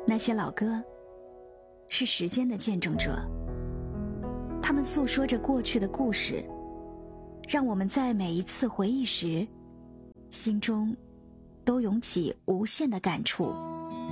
那些老歌是时间的见证者，他们诉说着过去的故事，让我们在每一次回忆时，心中都涌起无限的感触。